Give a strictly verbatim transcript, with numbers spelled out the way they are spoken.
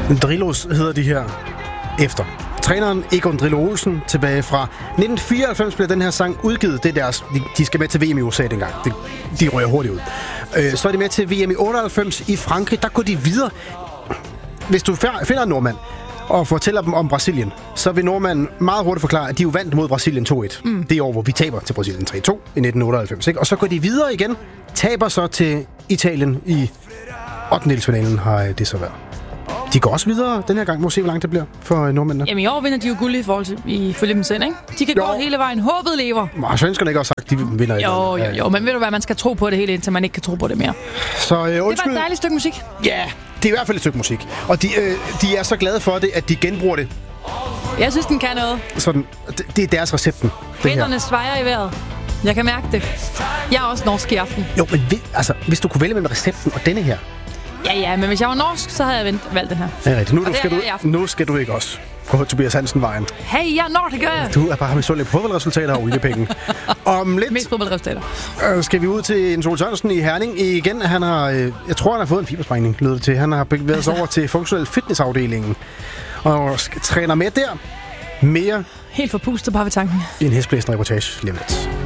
Drillos hedder de her efter. Træneren Egon Drillo Olsen tilbage fra nitten fireoghalvfems blev den her sang udgivet. Det er deres, de, de skal med til V M i U S A dengang. De, de rører hurtigt ud. Øh, så er de med til V M i otteoghalvfems i Frankrig. Der går de videre. Hvis du finder en nordmand og fortæller dem om Brasilien, så vil nordmanden meget hurtigt forklare, at de jo vandt mod Brasilien to et. Mm. Det år, hvor vi taber til Brasilien tre to i nitten otteoghalvfems. Ikke? Og så går de videre igen. Taber så til Italien i ottendedelsfinalen har det så været. De går også videre den her gang. Må se, hvor langt det bliver for nordmændene. Jamen i år vinder de jo guld i forhold til ifølge dem selv, ikke? De kan jo gå hele vejen. Håbet lever. Må svenskerne ikke også sagt, de vinder ikke? Jo, jo, jo. Men ved du hvad, man skal tro på det hele, indtil man ikke kan tro på det mere. Så, øh, det var et dejligt stykke musik. Ja, det er i hvert fald et stykke musik. Og de, øh, de er så glade for det, at de genbruger det. Jeg synes, den kan noget. Sådan, det, det er deres recepten. Vinterne svejer i vejret. Jeg kan mærke det. Jeg er også norsk i aften. Jo, men vi, altså, hvis du kunne vælge mellem recepten og denne her. Ja, ja, men hvis jeg var norsk, så havde jeg valgt den her. Ja, rigtigt. Nu, du skal, du, nu skal du ikke også på Tobias Hansen-vejen. Hey, jeg når det gør jeg. Du er bare misundelig på fodboldresultater og oliepenge. Om lidt mest fodboldresultater. Øh, skal vi ud til en Ole Sørensen i Herning igen. Han har, øh, jeg tror, han har fået en fibersprængning, lød det til. Han har bevæget sig over til funktionel fitnessafdelingen. Og træner med der. Mere helt forpustet bare ved tanken. En hestblæsende reportage lige om lidt.